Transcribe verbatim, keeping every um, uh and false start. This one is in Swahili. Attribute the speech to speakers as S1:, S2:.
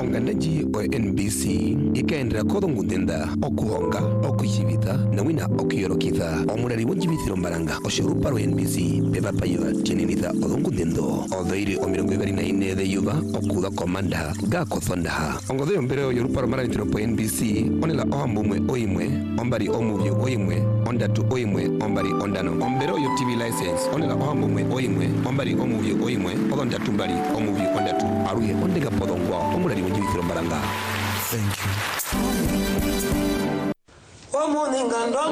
S1: onganaji o N B C ikaendera kodho ngundenda okuhonga okujibita na wina okuyorokitha omurari wonjibithiro mbaranga oshorupa ro N B C beba payuva chenenitha odongundendo odhoiri o mirongo ibiri na ine the yuva okuda komanda ga kothondaha ongodho mbere yorupa ro marabitiro po N B C onela ohambumwe oimwe ombari omuvyo oimwe ondatu oimwe ombari ondano ombere yo T V license onela ohambumwe oimwe ombari omuvyo oimwe odondatu mbari omuvyo ondatu aruye ondega podongwa omurari wonjibithiro mbaranga.
S2: Thank you.